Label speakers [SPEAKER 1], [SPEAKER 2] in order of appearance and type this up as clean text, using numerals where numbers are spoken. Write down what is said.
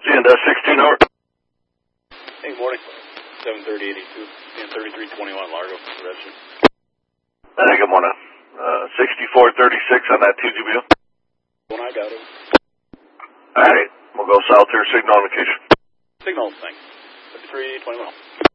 [SPEAKER 1] And 16 over.
[SPEAKER 2] Hey, morning. 73082. And 3321 Largo. Direction.
[SPEAKER 1] Hey, good morning. 6436 on that 2GBO.
[SPEAKER 2] When I got it.
[SPEAKER 1] Alright, we'll go south here, signal indication.
[SPEAKER 2] Signal, thanks. 3321.